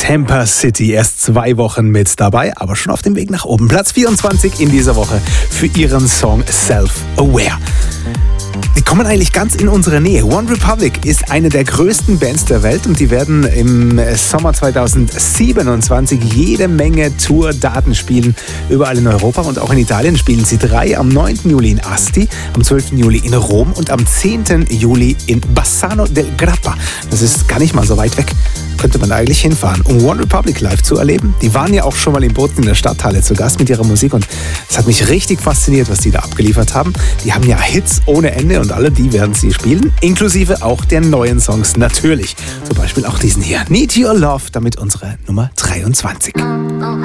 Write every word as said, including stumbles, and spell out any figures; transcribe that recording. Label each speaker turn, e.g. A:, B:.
A: Tampa City, erst zwei Wochen mit dabei, aber schon auf dem Weg nach oben. Platz vierundzwanzig in dieser Woche für ihren Song Self-Aware. Die kommen eigentlich ganz in unsere Nähe. One Republic ist eine der größten Bands der Welt und die werden im Sommer zweitausendsiebenundzwanzig jede Menge Tour-Daten spielen. Überall in Europa und auch in Italien spielen sie drei. Am neunten Juli in Asti, am zwölften Juli in Rom und am zehnten Juli in Bassano del Grappa. Das ist gar nicht mal so weit weg. Könnte man eigentlich hinfahren, um One Republic live zu erleben. Die waren ja auch schon mal im Boden in der Stadthalle zu Gast mit ihrer Musik und es hat mich richtig fasziniert, was die da abgeliefert haben. Die haben ja Hits ohne Ende und alle die werden sie spielen, inklusive auch der neuen Songs natürlich. Zum Beispiel auch diesen hier, Need Your Love, damit unsere Nummer dreiundzwanzig.